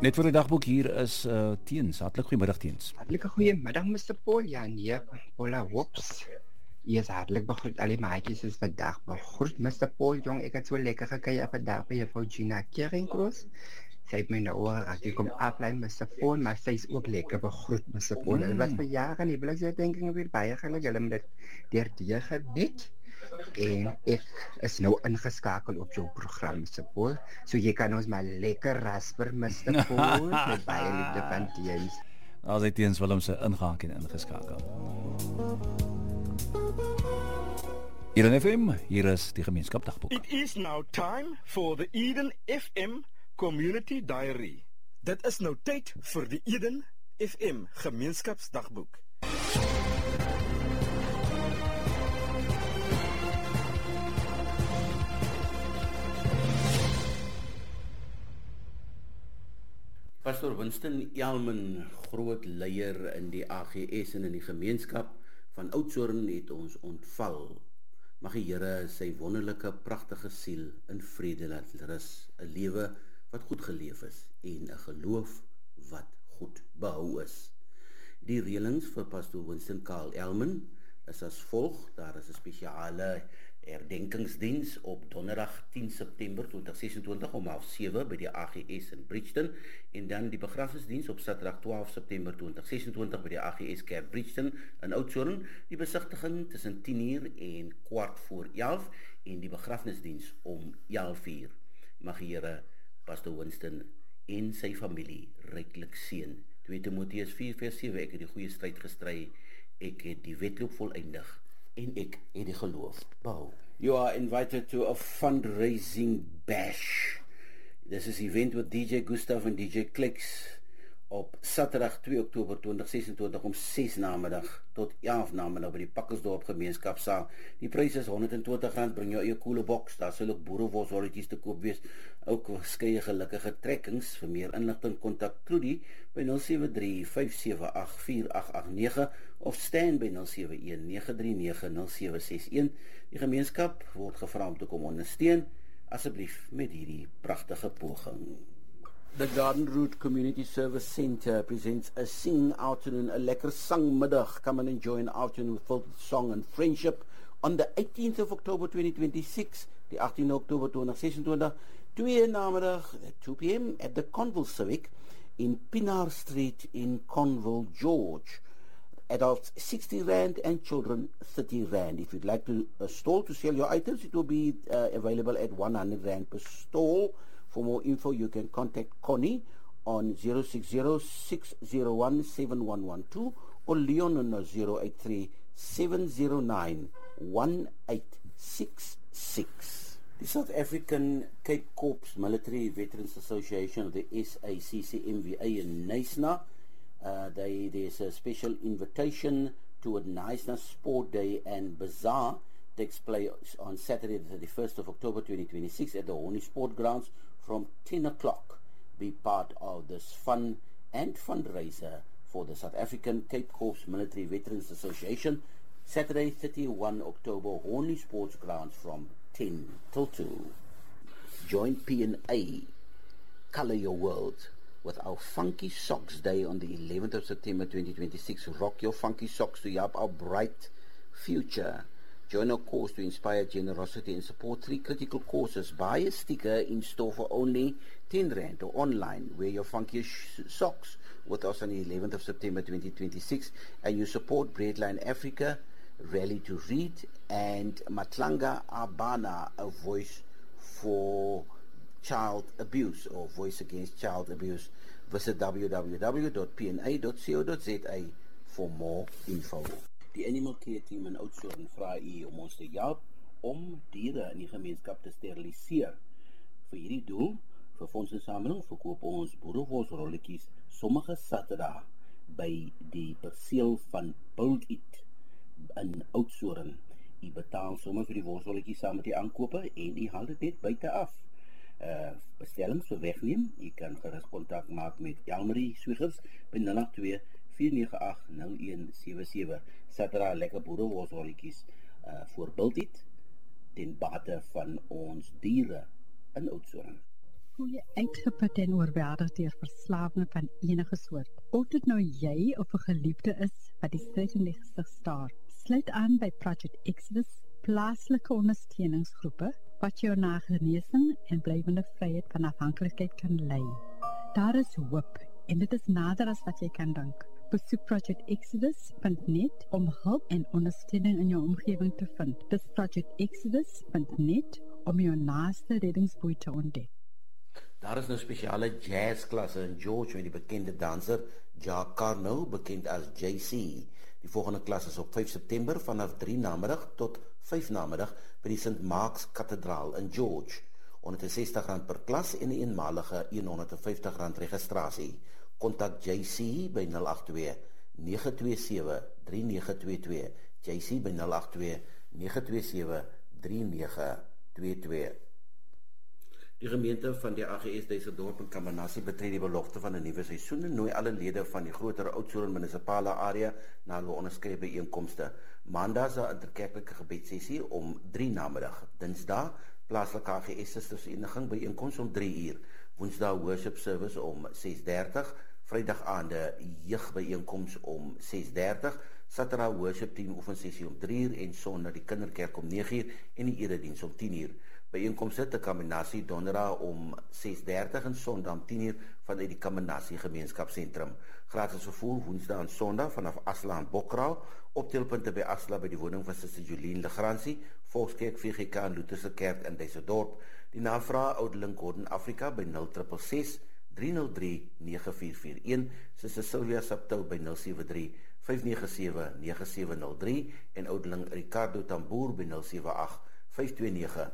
Net voor die dagboek hier is Teens. Hartlik goeiemiddag Teens. Hartlike goeiemiddag Mr. Paul. Ja nee, Paula Wops. Jy is hartlik begroet. Al die maatjies is vandag begroet. Mr. Paul jong, ek het so lekker gekuier vandag by juffrou Gina Keringkroos. Sy het my nou geraak. Ek kom aflei Mr. Paul, maar sy is ook lekker begroet Mr. Paul. Dit was vir jare nie. Wil ek sê denk ek weer baie geluk. Hulle het deur die gebied. En ek is nou ingeskakel op jou program Mr. Paul. So jy kan ons maar lekker rasper Mr. Paul met baie liefde van Teens. As hy Teens Willem se ingehaak en ingeskakel. Hier in FM, hier is die gemeenskapsdagboek. It is now time for the Eden FM Community Diary. Dit is nou tyd vir die Eden FM Gemeenskapsdagboek. Pastor Winston Elman, groot leier in die AGS en in die gemeenskap van Oudtshoorn het ons ontval. Mag die Here sy wonderlike, pragtige siel in vrede laat rus, 'n lewe wat goed geleef is en 'n geloof wat goed behou is. Die reëlings vir Pastor Winston Karl Elman is as volg. Daar is 'n spesiale herdenkingsdiens op donderdag 10 September 2026 om 7:30 by die AGS in Bridgeton en dan die begrafnisdiens op Saterdag 12 September 2026 by die AGS Kerk Bridgeton in Oudtshoorn. Die besigtiging tussen 10:00 en 11:15 en die begrafnisdiens om 11:00. Mag die Here Pastor Winston en sy familie ryklik seën. 2 Timoteus 4:7 Ek het die goeie stryd gestry, ek het die wedloop volëindig en ek het die geloof behou. You are invited to a fundraising bash. This is event with DJ Gustav en DJ Clicks op Saterdag 2 Oktober 2026 om 6 namiddag tot 11 namiddag by die Pakkersdorp gemeenskapsaal. Die prys is R120, bring jou eie koele boks, daar sal ook boereworstholletjies te koop wees, ook verskeie gelukkige trekkings. Vir meer inligting kontak Trudy by 073-578-4889 of Stan by 071-939-0761. Die gemeenskap word gevra om te kom ondersteun, asseblief met hierdie pragtige poging. The Garden Route Community Service Center presents a singing afternoon, a lekker sangmiddag. Come and enjoy an afternoon filled with song and friendship on the 18th of October 2026, the 18th October 2026, 2 namiddag at 2 p.m. at the Conville Civic in Pinar Street in Conville, George. Adults 60 Rand and children 30 Rand. If you'd like to stall to sell your items, it will be available at 100 Rand per stall. For more info, you can contact Connie on 060-601-7112 or Leon on 083-709-1866. The South African Cape Corps Military Veterans Association, of the SACCMVA in Knysna, there's a special invitation to a Knysna Sport Day and Bazaar. Takes place on Saturday the 31st of October 2026 at the Horny Sport Grounds from 10 o'clock. Be part of this fun and fundraiser for the South African Cape Corps Military Veterans Association, Saturday 31 October, Horny Sports Grounds from 10 till 2. Join P&A, Color Your World, with our Funky Socks Day on the 11th of September 2026. Rock your funky socks to help our bright future. Join our cause to inspire generosity and support 3 critical causes. Buy a sticker in store for only 10 Rand or online. Wear your funky socks with us on the 11th of September 2026 and you support Breadline Africa, Rally to Read and Matlanga Abana, a voice for child abuse or voice against child abuse. Visit www.pna.co.za for more info. Die Animal Care Team in Oudtshoorn vra u om ons te help om diere in die gemeenskap te steriliseer. Vir hierdie doel, vir fondsinsameling, verkoop ons boereworstholletjies sommige Saterdag by die perseel van Build It in Oudtshoorn. U betaal sommer vir die worstholletjies saam met die aankope en u haal dit net buite af. Bestellings vir wegneem, u kan gerus kontak maak met Elmarie Swigers by 082-498-0177. Saterdag lekker boereworstholletjies voor Build It ten bate van ons diere in Oudtshoorn. Voel jy uitgeput en oorweldig deur verslawing van enige soort? Of dit nou jy of 'n geliefde is wat die stryd in die gesig staar, sluit aan by Project Exodus, plaaslike ondersteuningsgroepe wat jou na genesing en blywende vryheid van afhanklikheid kan lei. Daar is hoop en dit is nader as wat jy kan dink. Besoek projectexodus.net om hulp en ondersteuning in jou omgewing te vind. Dis projectexodus.net om jou naaste reddingsboei te ontdek. Daar is nou spesiale jazzklasse in George met die bekende danser Jack Carno, bekend as JC. Die volgende klas is op 5 September vanaf 3 namiddag tot 5 namiddag by die St. Mark's Kathedraal in George. R160 per klas en 'n eenmalige R150 registrasie. Kontak JC by 082 927 3922. JC by 082 927 3922. Die gemeente van die AGS Duisendorp en Kamanasie betree die belofte van 'n nuwe seisoen en nooi alle lede van die groter Oudtshoorn munisipale area na hulle onderskeie byeenkomste. Maandag is 'n interkerklike gebedssessie om 3 namiddag. Dinsdag plaaslike AGS Sustersvereniging byeenkoms om 3 uur. Woensdag worship service om 6:30. Vrydag aande jeugbyeenkoms om 6:30. Saterdag worship team oefensessie om 3 uur en Sondag die kinderkerk om 9 uur en die erediens om 10 uur. Byeenkomste te Kamanasie donderdag om 6:30 en Sondag om 10 uur vanuit die Kamanasie gemeenskapsentrum. Gratis vervoer Woensdag en Sondag vanaf Asla en Bokraal. Optelpunte by Asla by die woning van Suster Jolien Legrandsie, Volkskerk, VGK en Lutherse Kerk in Duisendorp. Die navraag Oudeling Gordon Afrika by 066 303 9441, Suster Sylvia Saptou by 073 597 9703 en Oudeling Ricardo Tamboer by 078 529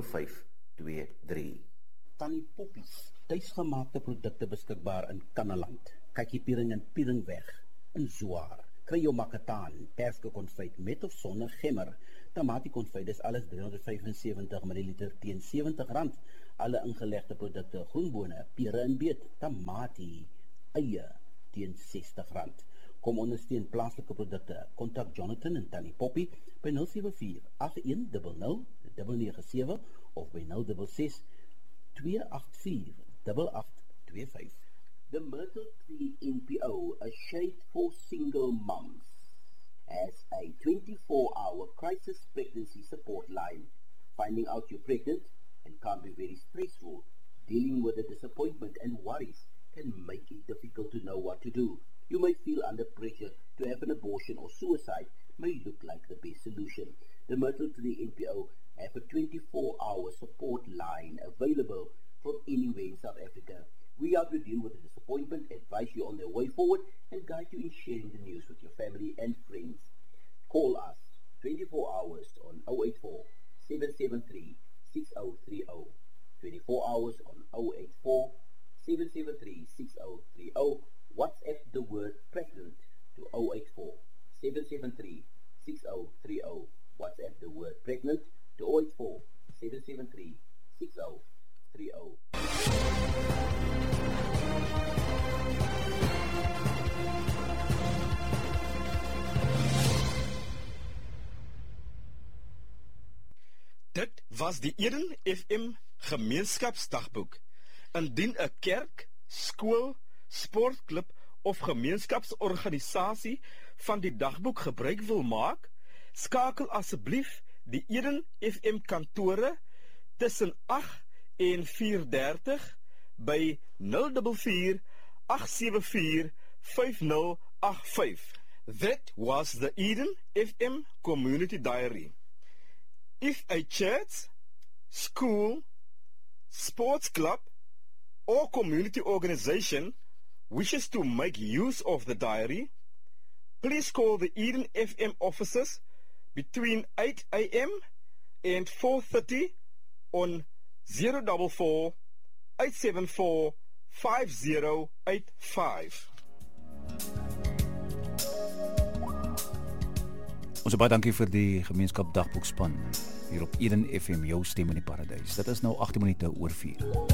0523. Tannie Poppies, tuisgemaakte produkte beskikbaar in Kannaland, Kakiepiering en Pieringweg, in Zwaar. Kry jou makataan, perske konfyt met of sonder gemmer. Tamatie konfyt is alles 375 ml teen R70. Alle ingelegde produkte, groenbone, pere en beet, tamatie, eie teen R60. Kom ondersteun plaaslike produkte. Kontak Jonathan en Tannie Poppy by 074 8100 997 of by 066 284 8825. The Myrtle Tree NPO, a shade for single moms, has a 24-hour crisis pregnancy support line. Finding out you're pregnant and can be very stressful. Dealing with the disappointment and worries can make it difficult to know what to do. You may feel under pressure to have an abortion, or suicide may look like the best solution. The Myrtle Tree NPO have a 24-hour support line available from anywhere in South Africa. We are to deal with the disappointment, advise you on the way forward, and guide you in sharing the news with your family and friends. Call us 24 hours on 084 773 6030. 24 hours on 084 773 6030. WhatsApp the word pregnant to 084 773 6030. WhatsApp the word pregnant to 084 773 6030. Dit was die Eden FM gemeenskapsdagboek. Indien 'n kerk, skool, sportklub of gemeenskapsorganisasie van die dagboek gebruik wil maak, skakel asseblief die Eden FM kantore tussen 8 en 4:30 by 044 874 5085. That was the Eden FM Community Diary. If a church, school, sports club, or community organization wishes to make use of the diary, please call the Eden FM offices between 8 a.m. and 4:30 on 044 874 5085. Ons baie dankie vir die gemeenskap dagboekspan hier op Eden FM, jou stem in die paradys. Dit is nou 18 minute oor 4.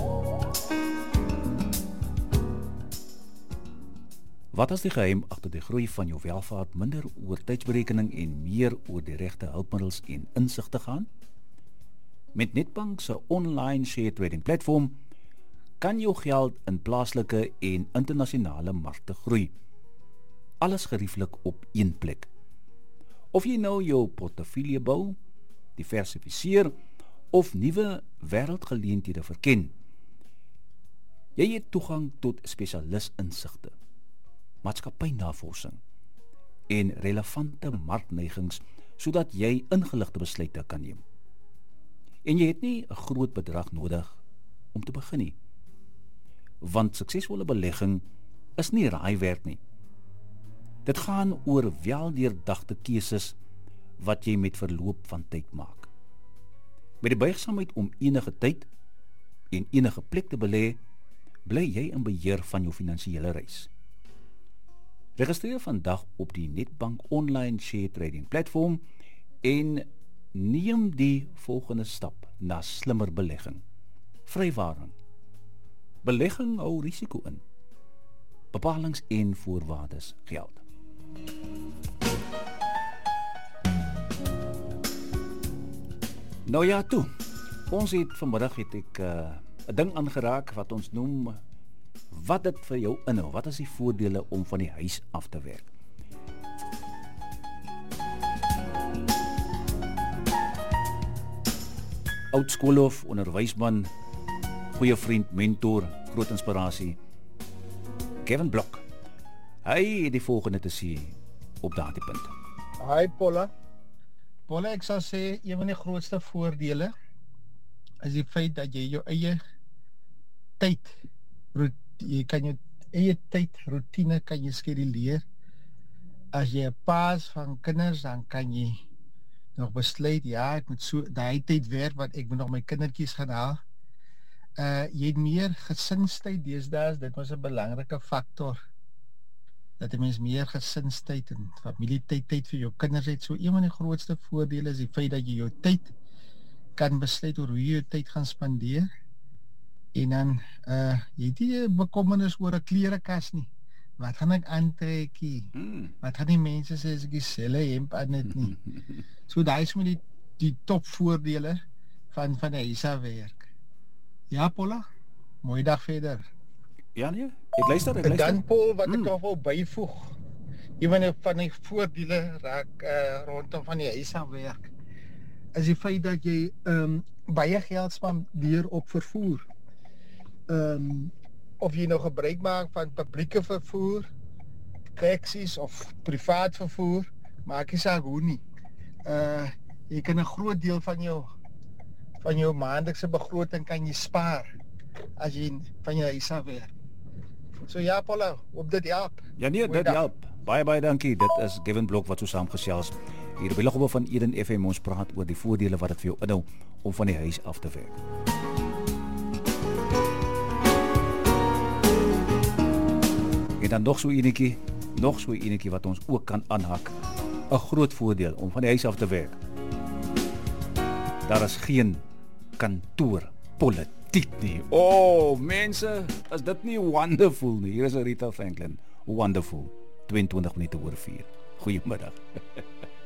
Wat is die geheim agter die groei van jou welvaart, minder oor tydsberekening en meer oor die regte hulpmiddels en insig te gaan? Met Netbank se online share trading platform kan jou geld in plaaslike en internasionale markte groei. Alles gerieflik op een plek. Of jy nou jou portefeulje bou, diversifiseer of nuwe wêreldgeleenthede verken, jy het toegang tot spesialis-insigte, maatskappynavorsing en relevante markneigings sodat jy ingeligte besluite kan neem. En jy het nie 'n groot bedrag nodig om te begin nie. Want suksesvolle belegging is nie raaiwerk nie. Dit gaan oor weldeurdagte keuses wat jy met verloop van tyd maak. Met die buigsaamheid om enige tyd en enige plek te belê, bly jy in beheer van jou finansiële reis. Registreer vandag op die Netbank online share trading platform en neem die volgende stap na slimmer belegging. Vrywaring. Belegging hou risiko in. Bepalings en voorwaardes geld. Nou ja, toe. Ons het vanmiddag ek 'n ding aangeraak wat ons noem wat dit vir jou inhou. Wat is die voordele om van die huis af te werk? Oudskoolhoof, onderwysman, goeie vriend, mentor, groot inspirasie, Kevin Blok. Hy het die volgende te sê op daardie punt. Hi Paula. Paula, ek sal sê een van die grootste voordele is die feit dat jy jou eie tyd, jy kan jou eie tyd, routine kan jy skeduleer. As jy 'n pa is van kinders, dan kan jy nog besluit, ja, ek moet so daai tyd werk wat ek moet nog my kindertjies gaan haal. Jy het meer gesinstyd deesdae, dit was 'n belangrike faktor. Dat die mens meer gesinstyd en familietyd vir jou kinders het. So een van die grootste voordele is die feit dat jy jou tyd kan besluit oor hoe jy jou tyd gaan spandeer. En dan jy het nie bekommernis oor 'n klerekas nie. Wat gaan ek aantrek hier? Wat gaan die mense sê as ek dieselfde hemp aan het nie? So daai is met die top voordele van die huis af werk. Ja, Paula, mooi dag verder. Ja nee, ek luister. En dan Paul, wat ek nog wil byvoeg, een van die voordele raak rondom van die huis af werk, is die feit dat jy baie geld spandeer op vervoer. Of jy nou gebruik maak van publieke vervoer, taksies of privaat vervoer, maak nie saak hoe nie. Jy kan 'n groot deel van jou maandelikse begroting kan jy spaar as jy van jou huis af werk. So ja, Paula, op dit help. Ja nee, dit help. Baie dankie. Dit is Kevin Blok wat so saamgesels. Hier op die lughawe van Eden FM ons praat oor die voordele wat dit vir jou inhou om van die huis af te werk. En dan nog so enetjie wat ons ook kan aanhak. 'n Groot voordeel om van die huis af te werk. Daar is geen kantoorpolitiek nie. Oh, mense, is dit nie wonderful nie? Hier is Rita Franklin. Wonderful. 22 minute oor 4. Goeiemiddag.